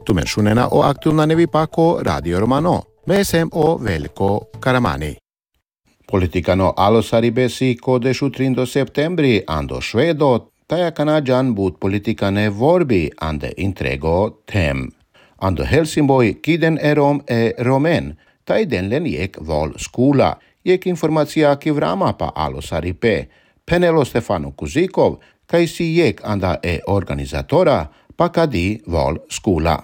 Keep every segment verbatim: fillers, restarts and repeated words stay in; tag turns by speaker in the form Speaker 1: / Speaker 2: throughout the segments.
Speaker 1: Tumenšunena o aktualna nevi pako Radio Romano. Mesem o Veljko Karamani. Politikano alosaribesi kodeshu trindo septembri ando švedo, taja kanadjan bud politikane vorbi ande intrego tem. Ando Helsingborg kiden erom e romen, taj denlen jek vol skula, jek informacija ki vrama pa alosaripe. Penelo Stefano Kuzikov, kaj si jek anda e organizatora, pa kadi vol skula.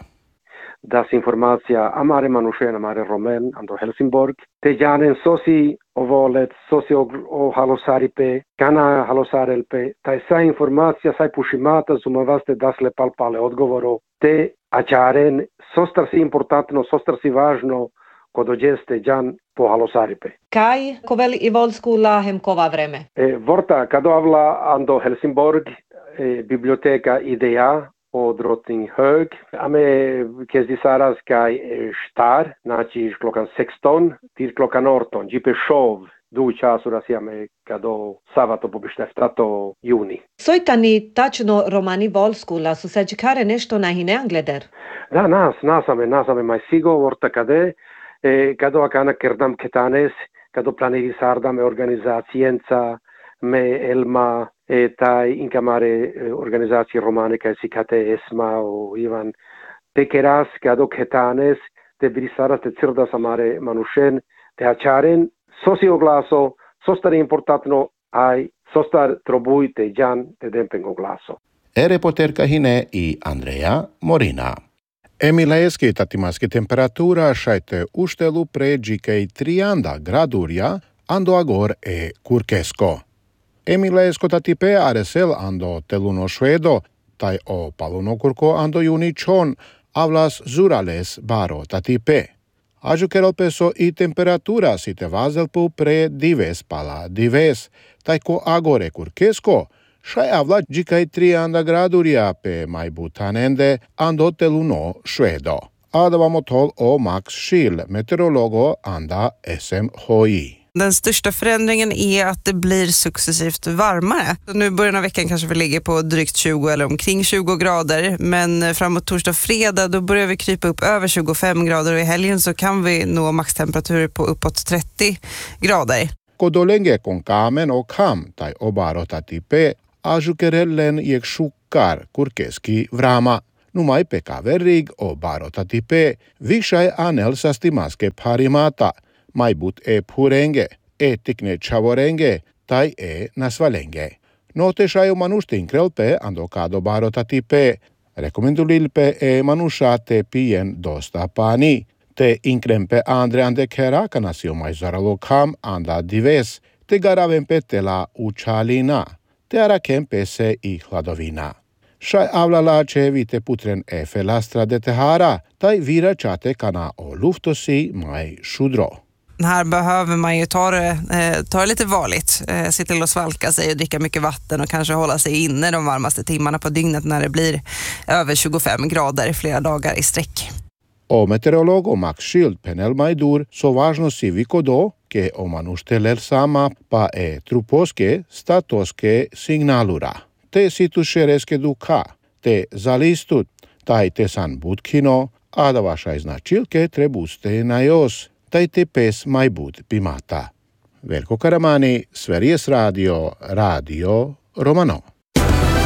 Speaker 2: Das informacija amare manušen, amare romen, ando Helsingborg. Te janen sosi o volet, sosi o, o halosaripe, kana halosarelpe. Taj sa informacija, saj pušimata, zumavaste dasle palpale odgovoro. Te ačaren, sostarsi importantno, sostarsi važno, ko dođeste jan po halosaripe.
Speaker 3: Kaj koveli i vol skula hem kova vreme?
Speaker 2: E, vorta, kado avla ando Helsingborg, e, biblioteka Idea, o Drottninghög. Ame kezdi saras kaj štar, znači klokan sexton til klokan arton, džipe šov, du časura sjame kado savato pobišteftato juni.
Speaker 3: Soitani tačno romani vol skula, su se čekare nešto na hine angleder?
Speaker 2: Da, nas, nasame, nasame mai sigo, vorta kade, e, kado akana kerdam ketanes, kado planiri sardame organizacijenca, me elma, e taj inkamare organizacije romane kaj si kate esma o Ivan te keras kado ketanes te brisaras te cirda samare manušen te ačaren socio glaso sostar importantno aj sostar trobuj te jan te dempengo glaso.
Speaker 1: E reporterka hine i Andrea Morina. Emileski tatimaski temperatura šajte uštelu pređike trianda gradurja ando agor e kurkesko. Emilesko tatipe aresel ando teluno švedo, taj o paluno kurko ando juni čon, avlas zurales baro tatipe. Ažukerol peso i temperatura si te vazelpu pre dives pala dives, taj ko agore kurkesko, šaj avla džikaj trianda gradurja pe majbutanende ando teluno švedo. Adavamo tol o Max Schill, meteorologo anda S M H I.
Speaker 4: Den största förändringen är att det blir successivt varmare. Nu början av veckan kanske vi ligger på drygt tjugo eller omkring tjugo grader. Men framåt torsdag och fredag då börjar vi krypa upp över tjugofem grader. Och i helgen så kan vi nå maxtemperaturer på uppåt trettio grader.
Speaker 1: Kodolenge kon kamen o kam tai obaro tatipe ajukerellen jek shukkar kurkeski vrama. Numai pe kaverig o baro tatipe vishai anel sastimaske parimata. Maibut e purenge, e tikne chavorenge, tai e nasvalenge. Note shai manustin krelpe ando kado baro tatipe. Rekomendulilpe e manushate pien dosta pani. Te inkrempe andre ande keraka nasio mai zaralo kam anda dives. Te garavempe tela učalina. Te arakempe se i hladovina. Shai avlala čevite putren e felastra de tehara, tai vira chate kana o luftosi mai shudro.
Speaker 4: Här behöver man ju ta det, eh, ta det lite varligt. Eh, se till att svalka sig och dricka mycket vatten och kanske hålla sig inne de varmaste timmarna på dygnet när det blir över tjugofem grader flera dagar i sträck.
Speaker 1: O meteorologo Max Schill penel majdur so važno si vikodo ke o manuštelel sama pa e truposke statoske signalura. Te situšereske duka, te zalistut, taj te san butkino, a da vaša značilke trebuste na jos. Taj te pes mai bud pimata. Veljko Karamani, Sveriges Radio, Radio Romano.